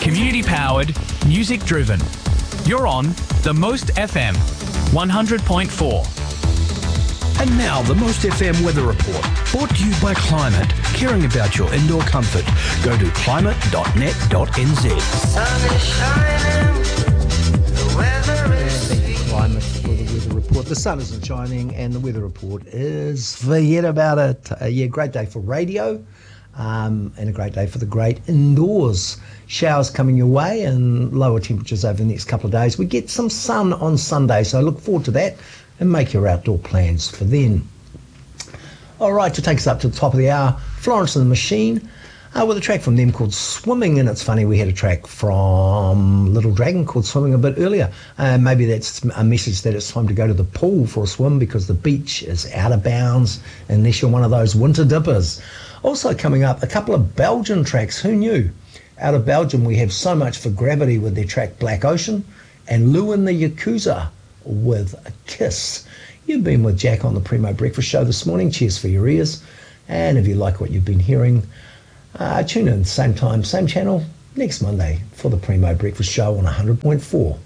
Community-powered, music-driven. You're on The Most FM 100.4. And now, the Most FM weather report, brought to you by Climate, caring about your indoor comfort. Go to climate.net.nz. Sun is shining, the weather is Climate for the weather report. The sun isn't shining, and the weather report is forget about it. Great day for radio, and a great day for the great indoors. Showers coming your way and lower temperatures over the next couple of days. We get some sun on Sunday, so I look forward to that and make your outdoor plans for then. All right, to take us up to the top of the hour, Florence and the Machine with a track from them called Swimming. And it's funny, we had a track from Little Dragon called Swimming a bit earlier. Maybe that's a message that it's time to go to the pool for a swim because the beach is out of bounds unless you're one of those winter dippers. Also coming up, a couple of Belgian tracks. Who knew? Out of Belgium, we have So Much for Gravity with their track Black Ocean, and Lou and the Yakuza with a Kiss. You've been with Jack on the Primo Breakfast Show this morning. Cheers for your ears. And if you like what you've been hearing, tune in same time, same channel next Monday for the Primo Breakfast Show on 100.4.